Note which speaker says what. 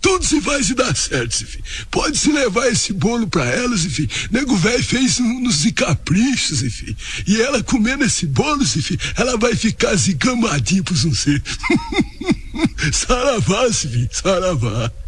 Speaker 1: tudo se vai se dar certo, filho. Pode se levar esse bolo pra elas, filho. Nego velho fez uns caprichos, filho. E ela comendo esse bolo, filho, ela vai ficar zicamadinha pros um ser. Saravá, filho, saravá.